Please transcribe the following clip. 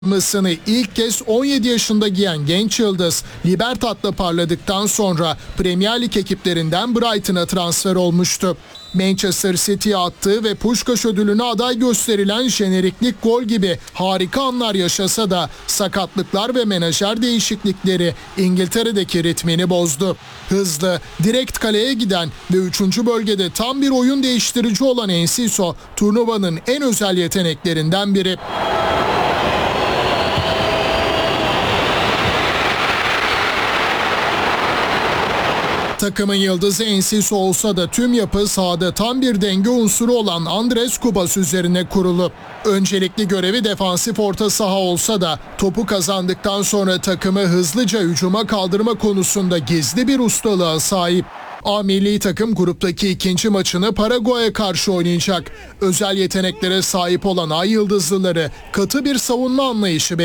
Formasını ilk kez 17 yaşında giyen genç yıldız Libertad'da parladıktan sonra Premier Lig ekiplerinden Brighton'a transfer olmuştu. Manchester City'ye attığı ve Puskás ödülüne aday gösterilen jeneriklik gol gibi harika anlar yaşasa da sakatlıklar ve menajer değişiklikleri İngiltere'deki ritmini bozdu. Hızlı, direkt kaleye giden ve 3. bölgede tam bir oyun değiştirici olan Enciso, turnuvanın en özel yeteneklerinden biri. Takımın yıldızı Enciso olsa da tüm yapı sahada tam bir denge unsuru olan Andrés Cubas üzerine kurulu. Öncelikli görevi defansif orta saha olsa da topu kazandıktan sonra takımı hızlıca hücuma kaldırma konusunda gizli bir ustalığa sahip. A milli takım gruptaki ikinci maçını Paraguay'a karşı oynayacak. Özel yeteneklere sahip olan Ay Yıldızlıları katı bir savunma anlayışı